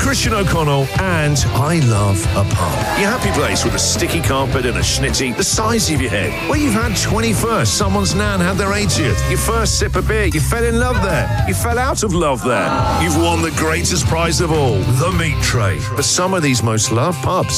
Christian O'Connell, and I love a pub. Your happy place with a sticky carpet and a schnitty the size of your head. Where you've had 21st, someone's nan had their 80th. Your first sip of beer, you fell in love there. You fell out of love there. You've won the greatest prize of all, the meat tray. For some of these most loved pubs,